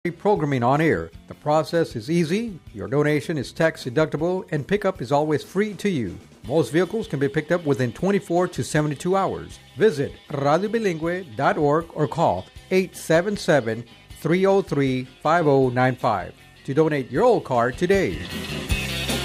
programming on air. The process is easy, your donation is tax deductible, and pickup is always free to you. Most vehicles can be picked up within 24 to 72 hours. Visit radiobilingüe.org or call 877-303-5095 to donate your old car today.